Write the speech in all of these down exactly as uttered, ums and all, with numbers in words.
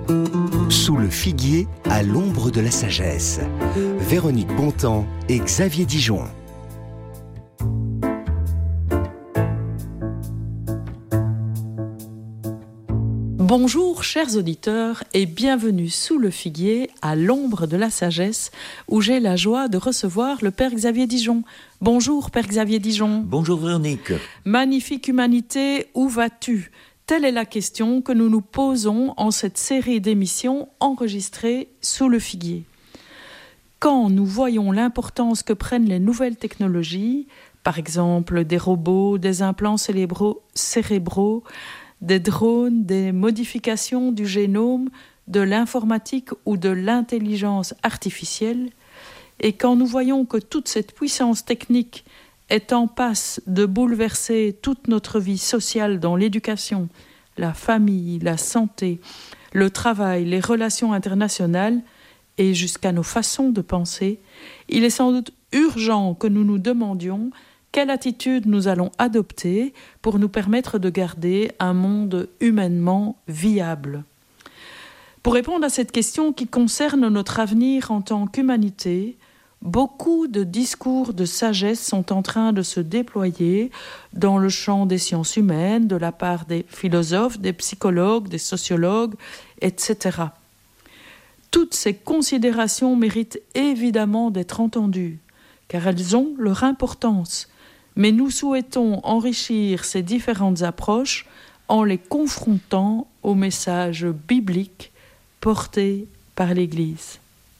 Sous le figuier, à l'ombre de la sagesse. Véronique Bontemps et Xavier Dijon. Bonjour chers auditeurs et bienvenue sous le figuier à l'ombre de la sagesse où j'ai la joie de recevoir le Père Xavier Dijon. Bonjour Père Xavier Dijon. Bonjour Véronique. Magnifique humanité, où vas-tu ? Telle est la question que nous nous posons en cette série d'émissions enregistrées sous le figuier. Quand nous voyons l'importance que prennent les nouvelles technologies, par exemple des robots, des implants cérébraux, cérébraux des drones, des modifications du génome, de l'informatique ou de l'intelligence artificielle, et quand nous voyons que toute cette puissance technique est en passe de bouleverser toute notre vie sociale dans l'éducation, la famille, la santé, le travail, les relations internationales et jusqu'à nos façons de penser, il est sans doute urgent que nous nous demandions quelle attitude nous allons adopter pour nous permettre de garder un monde humainement viable. Pour répondre à cette question qui concerne notre avenir en tant qu'humanité, beaucoup de discours de sagesse sont en train de se déployer dans le champ des sciences humaines, de la part des philosophes, des psychologues, des sociologues, et cetera. Toutes ces considérations méritent évidemment d'être entendues, car elles ont leur importance. Mais nous souhaitons enrichir ces différentes approches en les confrontant au message biblique porté par l'Église.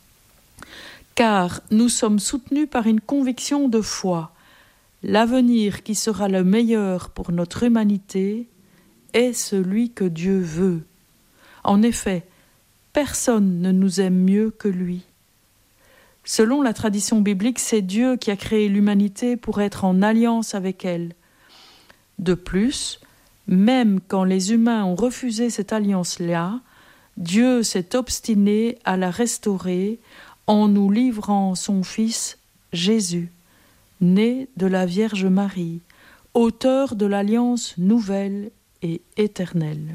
Car nous sommes soutenus par une conviction de foi. L'avenir qui sera le meilleur pour notre humanité est celui que Dieu veut. En effet, personne ne nous aime mieux que lui. Selon la tradition biblique, c'est Dieu qui a créé l'humanité pour être en alliance avec elle. De plus, même quand les humains ont refusé cette alliance-là, Dieu s'est obstiné à la restaurer en nous livrant son Fils Jésus, né de la Vierge Marie, auteur de l'alliance nouvelle et éternelle.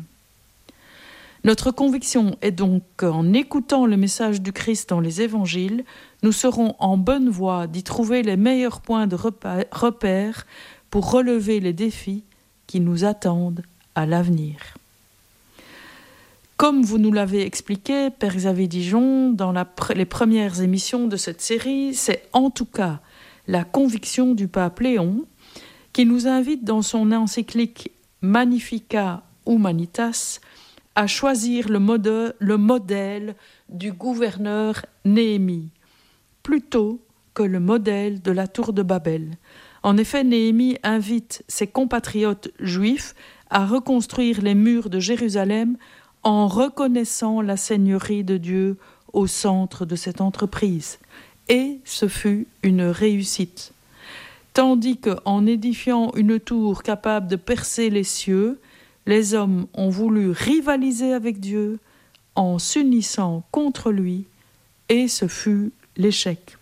Notre conviction est donc qu'en écoutant le message du Christ dans les évangiles, nous serons en bonne voie d'y trouver les meilleurs points de repère pour relever les défis qui nous attendent à l'avenir. Comme vous nous l'avez expliqué, Père Xavier Dijon, dans la pr- les premières émissions de cette série, c'est en tout cas la conviction du pape Léon qui nous invite dans son encyclique Magnificat Humanitas à choisir le, mode, le modèle du gouverneur Néhémie, plutôt que le modèle de la tour de Babel. En effet, Néhémie invite ses compatriotes juifs à reconstruire les murs de Jérusalem en reconnaissant la seigneurie de Dieu au centre de cette entreprise. Et ce fut une réussite. Tandis qu'en édifiant une tour capable de percer les cieux, les hommes ont voulu rivaliser avec Dieu en s'unissant contre lui, et ce fut l'échec.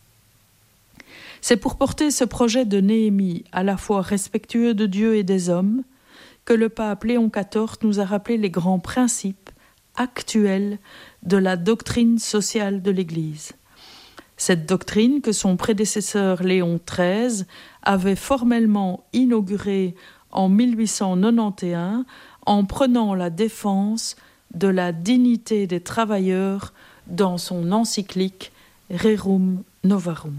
C'est pour porter ce projet de Néhémie à la fois respectueux de Dieu et des hommes que le pape Léon quatorze nous a rappelé les grands principes actuels de la doctrine sociale de l'Église. Cette doctrine que son prédécesseur Léon treize avait formellement inaugurée en mille huit cent quatre-vingt-onze en prenant la défense de la dignité des travailleurs dans son encyclique Rerum Novarum.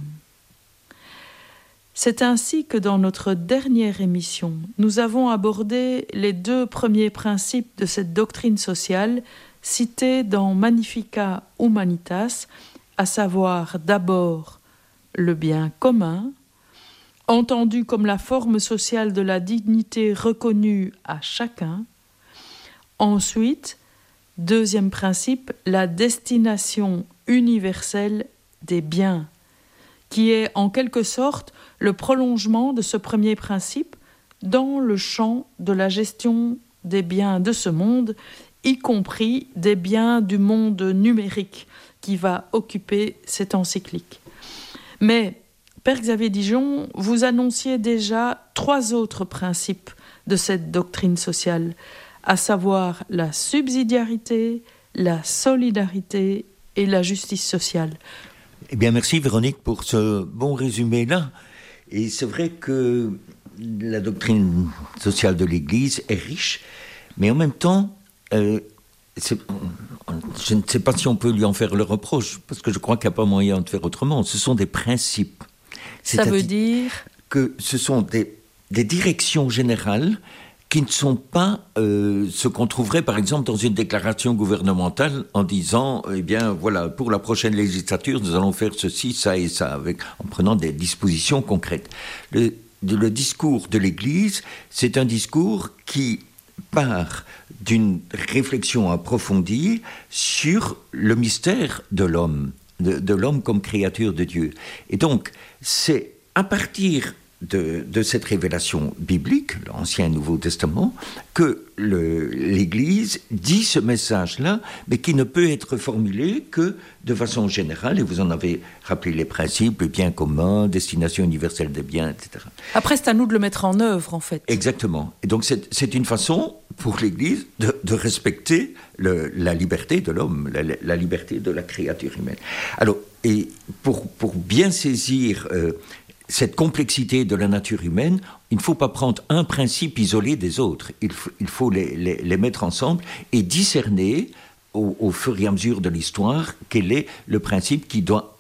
C'est ainsi que dans notre dernière émission, nous avons abordé les deux premiers principes de cette doctrine sociale cités dans Magnificat Humanitas, à savoir d'abord le bien commun, entendu comme la forme sociale de la dignité reconnue à chacun. Ensuite, deuxième principe, la destination universelle des biens, qui est en quelque sorte le prolongement de ce premier principe dans le champ de la gestion des biens de ce monde, y compris des biens du monde numérique qui va occuper cette encyclique. Mais Père Xavier Dijon, vous annonciez déjà trois autres principes de cette doctrine sociale, à savoir la subsidiarité, la solidarité et la justice sociale. Eh bien, merci Véronique pour ce bon résumé-là. Et c'est vrai que la doctrine sociale de l'Église est riche, mais en même temps, euh, c'est, je ne sais pas si on peut lui en faire le reproche, parce que je crois qu'il n'y a pas moyen de faire autrement. Ce sont des principes. Ça veut dire que ce sont des, des directions générales qui ne sont pas euh, ce qu'on trouverait par exemple dans une déclaration gouvernementale en disant, eh bien voilà, pour la prochaine législature, nous allons faire ceci, ça et ça, avec, en prenant des dispositions concrètes. Le, le discours de l'Église, c'est un discours qui part d'une réflexion approfondie sur le mystère de l'homme, de, de l'homme comme créature de Dieu. Et donc, c'est à partir De, de cette révélation biblique, l'Ancien et Nouveau Testament, que le, l'Église dit ce message-là, mais qui ne peut être formulé que de façon générale, et vous en avez rappelé les principes, le bien commun, destination universelle des biens, et cetera. Après, c'est à nous de le mettre en œuvre, en fait. Exactement. Et donc, c'est, c'est une façon, pour l'Église, de, de respecter le, la liberté de l'homme, la, la liberté de la créature humaine. Alors, et pour, pour bien saisir euh, cette complexité de la nature humaine, il ne faut pas prendre un principe isolé des autres. Il faut, il faut les, les, les mettre ensemble et discerner au, au fur et à mesure de l'histoire quel est le principe qui doit,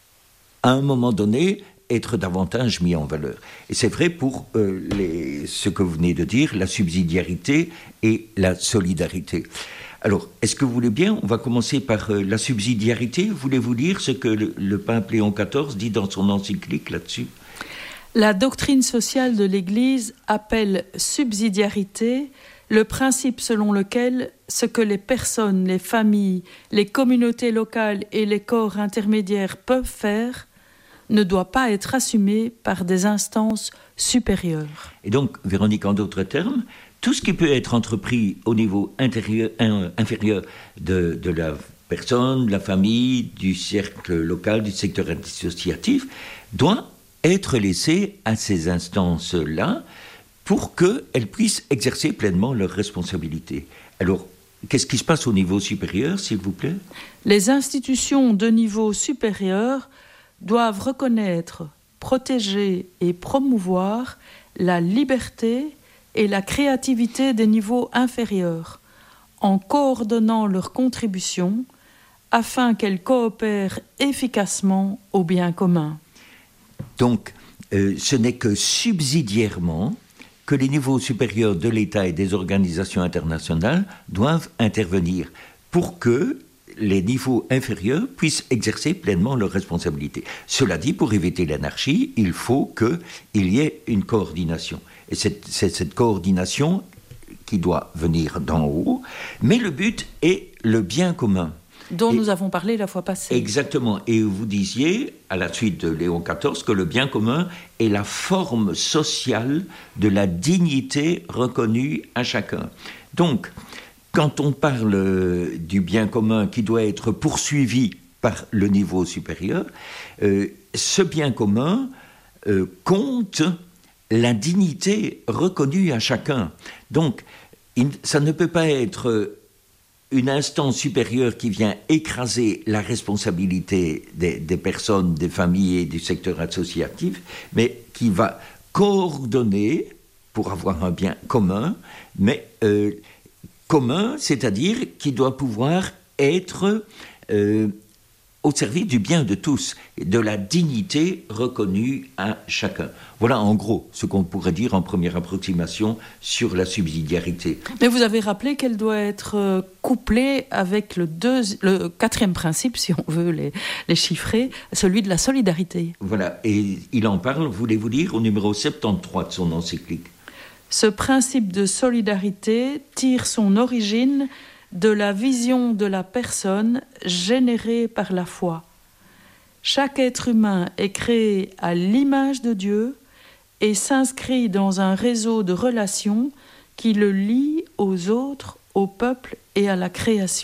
à un moment donné, être davantage mis en valeur. Et c'est vrai pour euh, les, ce que vous venez de dire, la subsidiarité et la solidarité. Alors, est-ce que vous voulez bien, on va commencer par euh, la subsidiarité. Voulez-vous dire ce que le, le pape Léon quatorze dit dans son encyclique là-dessus ? La doctrine sociale de l'Église appelle subsidiarité le principe selon lequel ce que les personnes, les familles, les communautés locales et les corps intermédiaires peuvent faire ne doit pas être assumé par des instances supérieures. Et donc, Véronique, en d'autres termes, tout ce qui peut être entrepris au niveau intérieur, inférieur de, de la personne, de la famille, du cercle local, du secteur associatif, doit être laissé à ces instances-là pour qu'elles puissent exercer pleinement leurs responsabilités. Alors, qu'est-ce qui se passe au niveau supérieur, s'il vous plaît ? Les institutions de niveau supérieur doivent reconnaître, protéger et promouvoir la liberté et la créativité des niveaux inférieurs, en coordonnant leurs contributions afin qu'elles coopèrent efficacement au bien commun. Donc, euh, ce n'est que subsidiairement que les niveaux supérieurs de l'État et des organisations internationales doivent intervenir pour que les niveaux inférieurs puissent exercer pleinement leurs responsabilités. Cela dit, pour éviter l'anarchie, il faut qu'il y ait une coordination. Et c'est, c'est cette coordination qui doit venir d'en haut, mais le but est le bien commun. Dont et, nous avons parlé la fois passée. Exactement. Et vous disiez, à la suite de Léon quatorze, que le bien commun est la forme sociale de la dignité reconnue à chacun. Donc, quand on parle du bien commun qui doit être poursuivi par le niveau supérieur, euh, ce bien commun euh, compte la dignité reconnue à chacun. Donc, il, ça ne peut pas être une instance supérieure qui vient écraser la responsabilité des, des personnes, des familles et du secteur associatif, mais qui va coordonner pour avoir un bien commun, mais euh, commun, c'est-à-dire qui doit pouvoir être euh, au service du bien de tous, et de la dignité reconnue à chacun. Voilà en gros ce qu'on pourrait dire en première approximation sur la subsidiarité. Mais vous avez rappelé qu'elle doit être couplée avec le, deux, le quatrième principe, si on veut les, les chiffrer, celui de la solidarité. Voilà, et il en parle, voulez-vous dire, au numéro soixante-treize de son encyclique. Ce principe de solidarité tire son origine de la vision de la personne générée par la foi. Chaque être humain est créé à l'image de Dieu et s'inscrit dans un réseau de relations qui le lie aux autres, au peuple et à la création.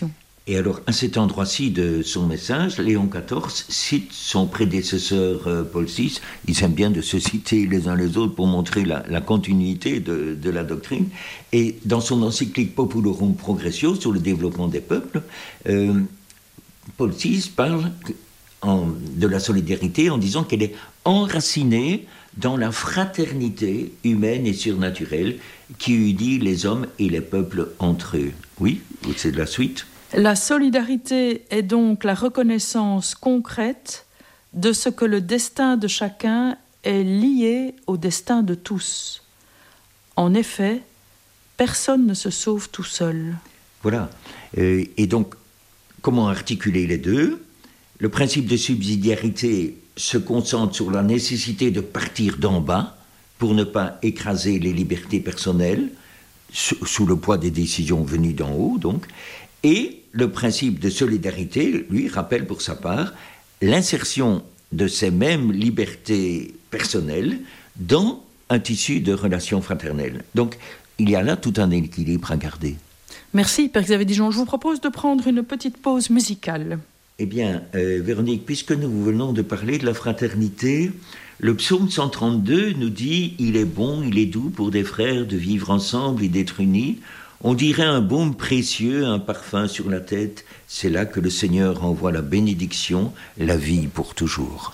Et alors, à cet endroit-ci de son message, Léon quatorze cite son prédécesseur euh, Paul six. Ils aiment bien de se citer les uns les autres pour montrer la, la continuité de, de la doctrine. Et dans son encyclique Populorum Progressio sur le développement des peuples, euh, Paul six parle en, de la solidarité en disant qu'elle est enracinée dans la fraternité humaine et surnaturelle qui unit les hommes et les peuples entre eux. Oui, c'est de la suite. La solidarité est donc la reconnaissance concrète de ce que le destin de chacun est lié au destin de tous. En effet, personne ne se sauve tout seul. Voilà. Euh, et donc, comment articuler les deux ? Le principe de subsidiarité se concentre sur la nécessité de partir d'en bas pour ne pas écraser les libertés personnelles sous, sous le poids des décisions venues d'en haut, donc. Et le principe de solidarité, lui, rappelle pour sa part l'insertion de ces mêmes libertés personnelles dans un tissu de relations fraternelles. Donc, il y a là tout un équilibre à garder. Merci, Père Xavier Dijon. Je vous propose de prendre une petite pause musicale. Eh bien, euh, Véronique, puisque nous venons de parler de la fraternité, le psaume cent trente-deux nous dit « Il est bon, il est doux pour des frères de vivre ensemble et d'être unis. On dirait un baume précieux, un parfum sur la tête. C'est là que le Seigneur envoie la bénédiction, la vie pour toujours. »